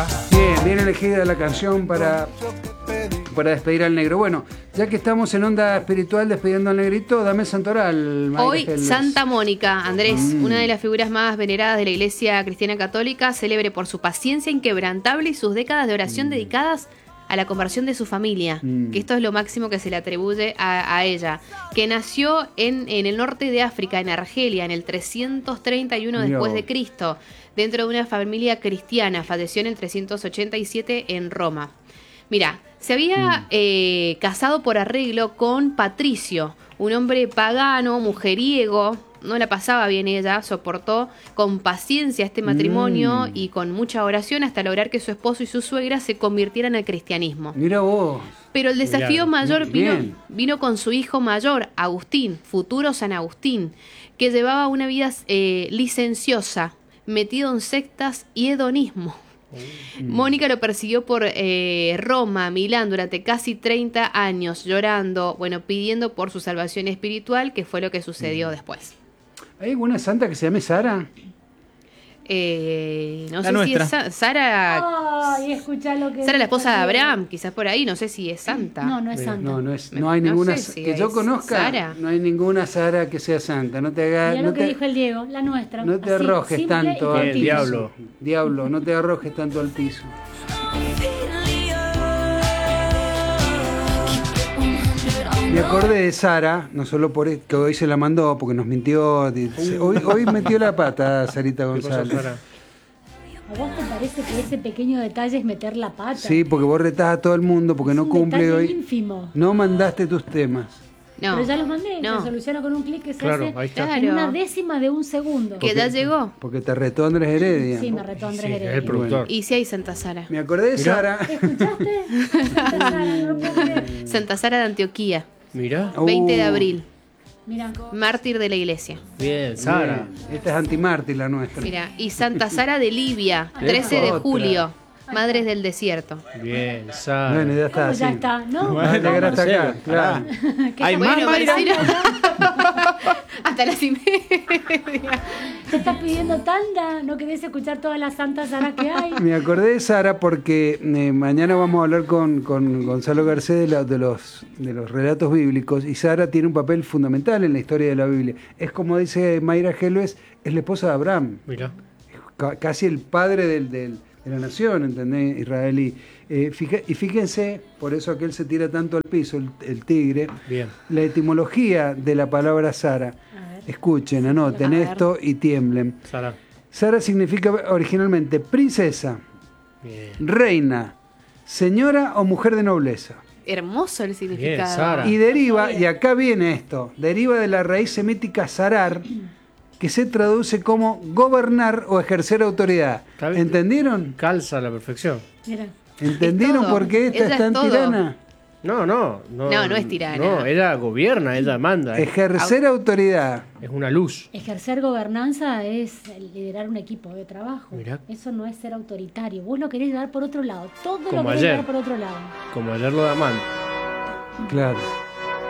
Bien elegida la canción para despedir al negro. Bueno, ya que estamos en onda espiritual despidiendo al negrito, dame santoral. Hoy Santa Mónica, Andrés, una de las figuras más veneradas de la Iglesia Cristiana Católica, célebre por su paciencia inquebrantable y sus décadas de oración dedicadas a la conversión de su familia, que esto es lo máximo que se le atribuye a ella, que nació en el norte de África, en Argelia, en el 331 después de Cristo, dentro de una familia cristiana. Falleció en el 387 en Roma. Mira, se había casado por arreglo con Patricio, un hombre pagano, mujeriego. No la pasaba bien ella, soportó con paciencia este matrimonio y con mucha oración hasta lograr que su esposo y su suegra se convirtieran al cristianismo. Mira vos. Pero el desafío mayor vino con su hijo mayor, Agustín, futuro San Agustín, que llevaba una vida licenciosa, metido en sectas y hedonismo. Mónica lo persiguió por Roma, Milán durante casi 30 años, llorando, pidiendo por su salvación espiritual, que fue lo que sucedió después. ¿Hay alguna santa que se llame Sara? No sé si es Sara. Ay, escuchá lo que Sara, la esposa de Abraham, quizás por ahí, no sé si es santa. No es santa. No hay ninguna sé si que yo conozca. Sara. No hay ninguna Sara que sea santa. No te hagas. Mirá lo que dijo el Diego, la nuestra. No te arrojes tanto al piso. Diablo. Diablo, no te arrojes tanto al piso. Me acordé de Sara, no solo por que hoy se la mandó, porque nos mintió. Hoy metió la pata Sarita González. ¿A vos te parece que ese pequeño detalle es meter la pata? Sí, porque vos retás a todo el mundo, porque no cumple hoy. Ínfimo. No mandaste tus temas. No. Pero ya los mandé, se soluciona con un clic que se hace ahí está. en una décima de un segundo. Que ya llegó. Porque te retó Andrés Heredia. Sí, me retó Andrés Heredia. El productor. Y si hay Santa Sara. Me acordé de Sara. ¿Escuchaste? Santa Sara, no lo puedo creer. Santa Sara de Antioquía. Mirá. 20 de abril. Mirá. Mártir de la iglesia. Bien, Sara. Esta es antimártir la nuestra. Mira, y Santa Sara de Libia, 13 de julio. Madres del desierto. Bien, Sara. Bueno, ya está. ¿Cómo ya sí. está? ¿No? Bueno, ya está acá, claro. Hay más, Bueno, Mayra. Marcelo. Hasta las 1:30. ¿Te estás pidiendo tanda? ¿No querés escuchar todas las santas Saras que hay? Me acordé de Sara porque mañana vamos a hablar con Gonzalo Garcés de los relatos bíblicos, y Sara tiene un papel fundamental en la historia de la Biblia. Es como dice Mayra Helves, es la esposa de Abraham. Mirá. Casi el padre de la nación, ¿entendés? Israelí. Y fíjense, por eso aquel se tira tanto al piso, el tigre. Bien. La etimología de la palabra Sara. Escuchen, anoten esto y tiemblen. Sara. Sara significa originalmente princesa, Bien. reina, señora o mujer de nobleza. Hermoso el significado. Bien, Sara. Y deriva, y acá viene esto, deriva de la raíz semítica sarar, que se traduce como gobernar o ejercer autoridad. ¿Entendieron? Calza a la perfección. Mira. ¿Entendieron por qué esta Ella es tan es todo. tirana? No es tirana. No, ella gobierna, ella manda. Ejercer autoridad. Es una luz. Ejercer gobernanza es liderar un equipo de trabajo. Mirá. Eso no es ser autoritario. Vos lo querés llevar por otro lado. Todo Como lo querés ayer. llevar por otro lado. Como ayer lo de Amán. Claro.